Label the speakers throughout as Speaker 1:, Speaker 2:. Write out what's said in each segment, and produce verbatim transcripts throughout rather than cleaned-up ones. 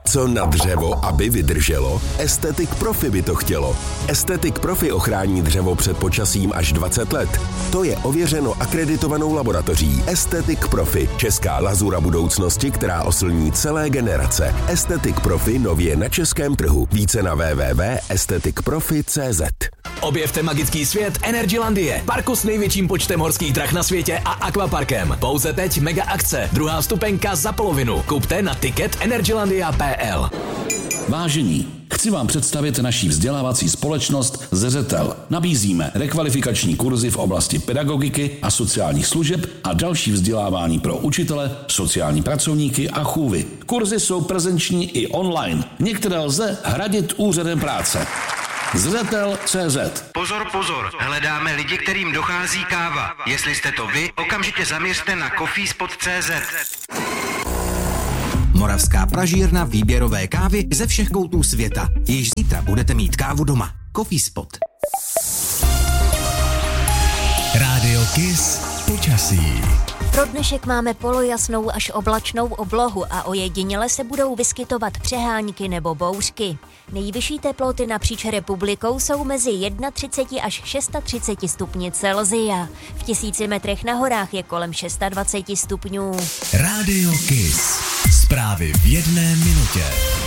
Speaker 1: Co na dřevo, aby vydrželo? Estetik Profi by to chtělo. Estetik Profi ochrání dřevo před počasím až dvacet let. To je ověřeno akreditovanou laboratoří Estetik Profi, česká lazura budoucnosti, která oslní celé generace. Estetik Profi nově na českém trhu. Více na w w w tečka estetik profi tečka c z.
Speaker 2: Objevte magický svět Energylandie, parku s největším počtem horských drah na světě a akvaparkem. Pouze teď mega akce, druhá vstupenka za polovinu. Kupte na ticket energylandia tečka p l.
Speaker 3: Vážení, chci vám představit naší vzdělávací společnost Zřetel. Nabízíme rekvalifikační kurzy v oblasti pedagogiky a sociálních služeb a další vzdělávání pro učitele, sociální pracovníky a chůvy. Kurzy jsou prezenční i online. Některé lze hradit úřadem práce. Zřetel tečka cé zet.
Speaker 4: Pozor, pozor, hledáme lidi, kterým dochází káva. Jestli jste to vy, okamžitě zaměřte na coffeespot tečka cé zet.
Speaker 5: Moravská pražírna výběrové kávy ze všech koutů světa. Již zítra budete mít kávu doma. Coffeespot.
Speaker 2: Rádio Kiss počasí.
Speaker 6: Pro dnešek máme polojasnou až oblačnou oblohu a ojediněle se budou vyskytovat přehánky nebo bouřky. Nejvyšší teploty napříč republikou jsou mezi třicet jedna až třicet šest stupni Celsia. V tisíci metrech na horách je kolem dvacet šest stupňů.
Speaker 2: Rádio Kiss. Zprávy v jedné minutě.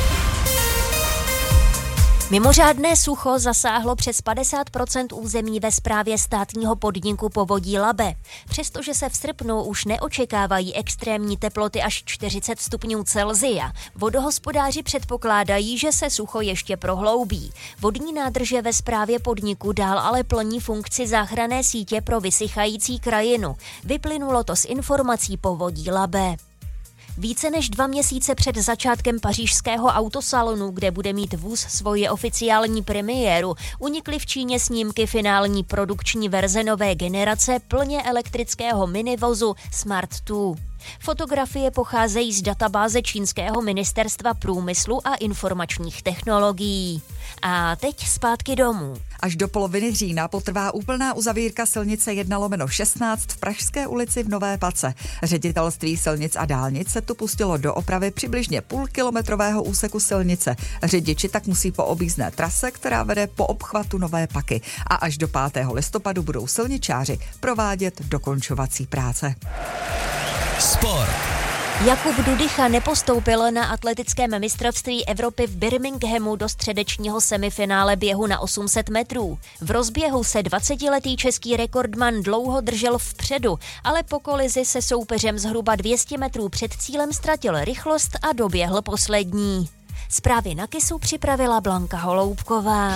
Speaker 6: Mimořádné sucho zasáhlo přes padesát procent území ve správě státního podniku Povodí Labe. Přestože se v srpnu už neočekávají extrémní teploty až čtyřicet stupňů Celsia, vodohospodáři předpokládají, že se sucho ještě prohloubí. Vodní nádrže ve správě podniku dál ale plní funkci záchranné sítě pro vysychající krajinu. Vyplynulo to z informací Povodí Labe. Více než dva měsíce před začátkem pařížského autosalonu, kde bude mít vůz svoji oficiální premiéru, unikly v Číně snímky finální produkční verze nové generace plně elektrického minivozu Smart dva. Fotografie pocházejí z databáze čínského ministerstva průmyslu a informačních technologií. A teď zpátky domů.
Speaker 7: Až do poloviny října potrvá úplná uzavírka silnice jedna lomeno šestnáct v Pražské ulici v Nové Pace. Ředitelství silnic a dálnic se tu pustilo do opravy přibližně půlkilometrového úseku silnice. Řidiči tak musí po objízdné trase, která vede po obchvatu Nové Paky. A až do pátého listopadu budou silničáři provádět dokončovací práce.
Speaker 2: Sport.
Speaker 6: Jakub Dudycha nepostoupil na atletickém mistrovství Evropy v Birminghamu do středečního semifinále běhu na osm set metrů. V rozběhu se dvacetiletý český rekordman dlouho držel vpředu, ale po kolizi se soupeřem zhruba dvě stě metrů před cílem ztratil rychlost a doběhl poslední. Zprávy na Kissu připravila Blanka Holoubková.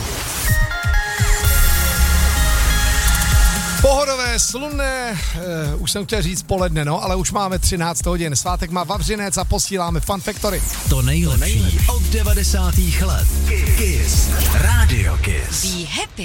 Speaker 8: Pohodové, slunné, uh, už jsem chtěl říct poledne, no, ale už máme třináct hodin. Svátek má Vavřinec a posíláme Fun Factory.
Speaker 2: To nejlepší od devadesátých let. Kiss. Radio Kiss.
Speaker 9: Be happy.